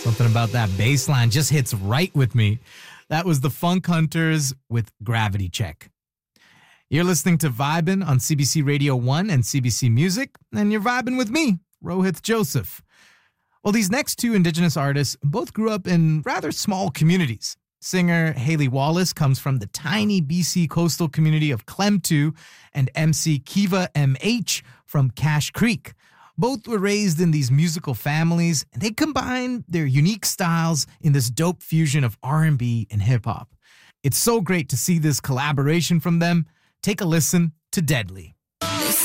Something about that bass line just hits right with me. That was the Funk Hunters with Gravity Check. You're listening to Vibin' on CBC Radio 1 and CBC Music, and you're vibing with me, Rohith Joseph. Well, these next two Indigenous artists both grew up in rather small communities. Singer Haley Wallace comes from the tiny BC coastal community of Klemtu, and MC Kiva MH from Cache Creek. Both were raised in these musical families, and they combine their unique styles in this dope fusion of R&B and hip-hop. It's so great to see this collaboration from them. Take a listen to Deadly.